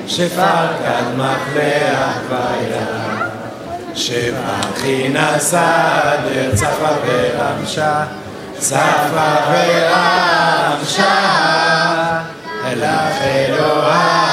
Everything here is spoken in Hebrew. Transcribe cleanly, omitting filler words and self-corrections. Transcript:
שפקד מחלח וירא, שבחי נסדר צפה ורמשה, צפה ורמשה, לך אלוהי